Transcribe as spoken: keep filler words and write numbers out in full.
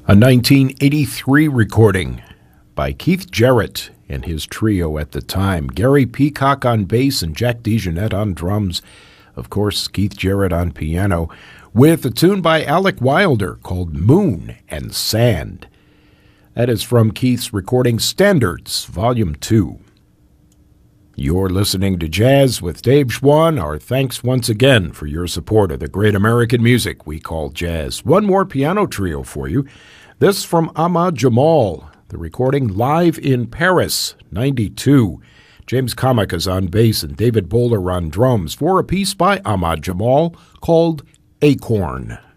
A nineteen eighty-three recording by Keith Jarrett and his trio at the time. Gary Peacock on bass and Jack DeJohnette on drums. Of course, Keith Jarrett on piano, with a tune by Alec Wilder called Moon and Sand. That is from Keith's recording Standards, Volume two. You're listening to Jazz with Dave Schwann. Our thanks once again for your support of the great American music we call jazz. One more piano trio for you. This from Ahmad Jamal, the recording Live in Paris, ninety-two. James Comic is on bass and David Bowler on drums for a piece by Ahmad Jamal called Acorn.